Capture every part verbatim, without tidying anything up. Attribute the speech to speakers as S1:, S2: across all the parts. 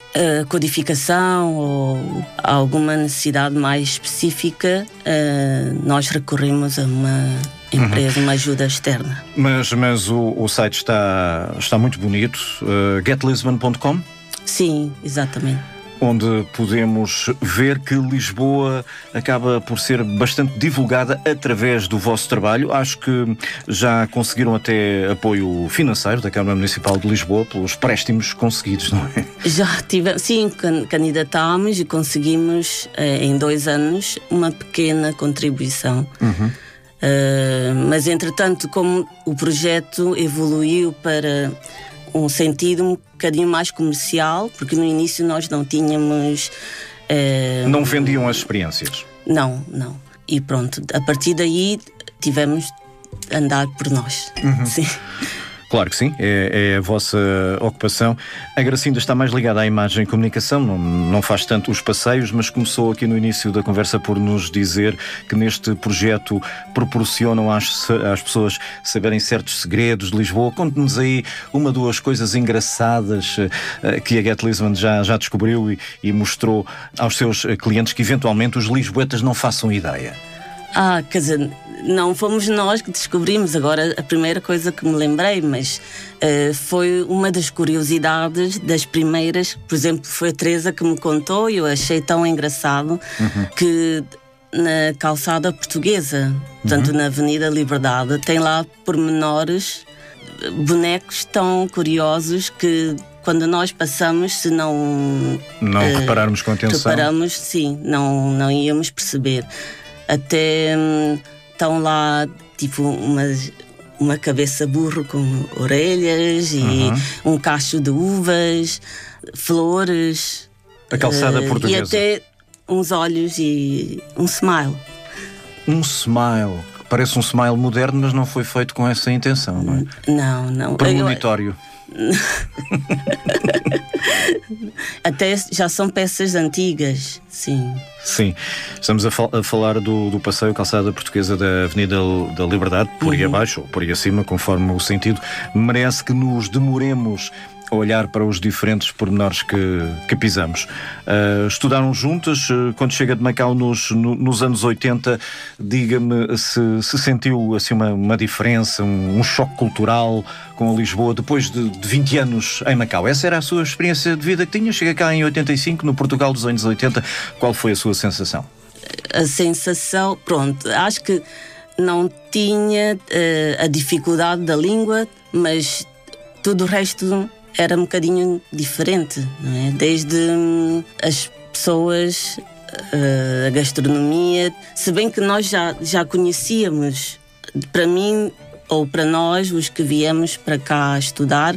S1: uh, codificação ou alguma necessidade mais específica, uh, nós recorremos a uma empresa, uhum. uma ajuda externa.
S2: Mas, mas o, o site está, está muito bonito, uh, get lisbon ponto com?
S1: Sim, exatamente.
S2: Onde podemos ver que Lisboa acaba por ser bastante divulgada através do vosso trabalho. Acho que já conseguiram até apoio financeiro da Câmara Municipal de Lisboa pelos préstimos conseguidos, não é?
S1: Já tivemos, sim, candidatámos e conseguimos em dois anos uma pequena contribuição. Uhum. Uh, mas entretanto, como o projeto evoluiu para um sentido um bocadinho mais comercial, porque no início nós não tínhamos... Eh,
S2: não vendiam as experiências?
S1: Não, não. E pronto, a partir daí tivemos de andar por nós. Uhum. Sim.
S2: Claro que sim, é, é a vossa ocupação. A Gracinda está mais ligada à imagem e comunicação, não, não faz tanto os passeios, mas começou aqui no início da conversa por nos dizer que neste projeto proporcionam às, às pessoas saberem certos segredos de Lisboa. Conte-nos aí uma, duas coisas engraçadas uh, que a Get Lisbon já, já descobriu e, e mostrou aos seus clientes que eventualmente os lisboetas não façam ideia.
S1: Ah, quer dizer, não fomos nós que descobrimos. Agora, a primeira coisa que me lembrei, mas uh, foi uma das curiosidades das primeiras. Por exemplo, foi a Teresa que me contou e eu achei tão engraçado, uhum. que na calçada portuguesa, portanto, uhum. na Avenida Liberdade, tem lá pormenores, bonecos tão curiosos que quando nós passamos, se não...
S2: Não uh, repararmos com atenção.
S1: Reparamos, sim, não, não íamos perceber. Até hum, estão lá tipo uma, uma cabeça burro com orelhas e uhum. um cacho de uvas, flores.
S2: A calçada uh, portuguesa.
S1: E até uns olhos e um smile.
S2: Um smile. Parece um smile moderno, mas não foi feito com essa intenção, não é?
S1: Não, não.
S2: Premonitório.
S1: Até já são peças antigas, sim.
S2: Sim, estamos a, fal- a falar do, do passeio Calçada Portuguesa da Avenida da Liberdade, por aí uhum. abaixo ou por aí acima, conforme o sentido. Merece que nos demoremos a olhar para os diferentes pormenores que, que pisamos. Uh, estudaram juntas, uh, quando chega de Macau nos, no, nos anos oitenta, diga-me se, se sentiu assim uma, uma diferença, um, um choque cultural com a Lisboa depois de, de vinte anos em Macau. Essa era a sua experiência de vida que tinha? Chega cá em oitenta e cinco, no Portugal dos anos oitenta, qual foi a sua sensação?
S1: A sensação, pronto, acho que não tinha uh, a dificuldade da língua, mas tudo o resto era um bocadinho diferente, não é? Desde hum, as pessoas, uh, a gastronomia, se bem que nós já, já conhecíamos, para mim, ou para nós, os que viemos para cá estudar,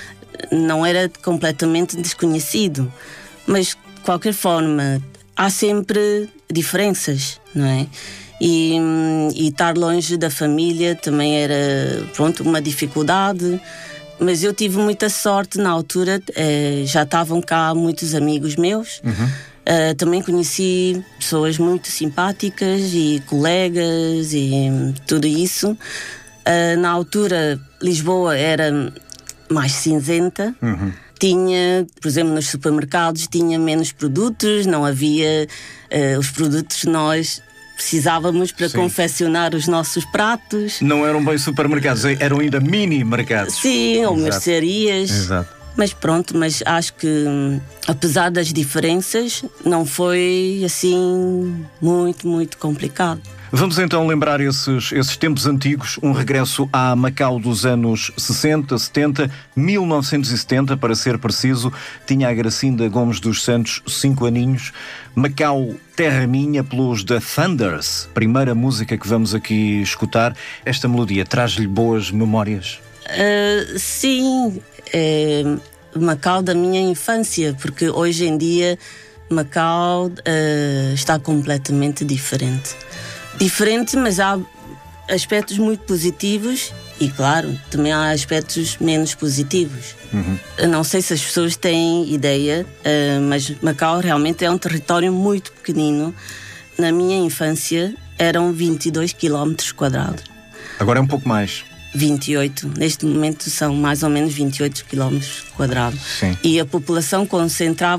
S1: não era completamente desconhecido, mas, de qualquer forma, há sempre diferenças, não é? E, e estar longe da família também era, pronto, uma dificuldade. Mas eu tive muita sorte na altura, eh, já estavam cá muitos amigos meus, uhum. uh, também conheci pessoas muito simpáticas e colegas e tudo isso. Uh, na altura, Lisboa era mais cinzenta, uhum. tinha, por exemplo, nos supermercados tinha menos produtos, não havia uh, os produtos nós precisávamos para Sim. confeccionar os nossos pratos.
S2: Não eram bem supermercados, eram ainda mini-mercados.
S1: Sim, ou mercearias.
S2: Exato.
S1: Mas pronto, mas acho que apesar das diferenças, não foi assim muito, muito complicado.
S2: Vamos então lembrar esses, esses tempos antigos, um regresso à Macau dos anos sessenta, setenta, mil novecentos e setenta, para ser preciso. Tinha a Gracinda Gomes dos Santos cinco aninhos. Macau, terra minha, pelos The Thunders, primeira música que vamos aqui escutar. Esta melodia traz-lhe boas memórias?
S1: Uh, sim, é Macau da minha infância, porque hoje em dia Macau uh, está completamente diferente. Diferente, mas há aspectos muito positivos e, claro, também há aspectos menos positivos. Uhum. Eu não sei se as pessoas têm ideia, uh, mas Macau realmente é um território muito pequenino. Na minha infância eram vinte e dois quilómetros quadrados.
S2: Agora é um pouco mais.
S1: vinte e oito. Neste momento são mais ou menos vinte e oito quilómetros quadrados.
S2: Sim.
S1: E a população concentrava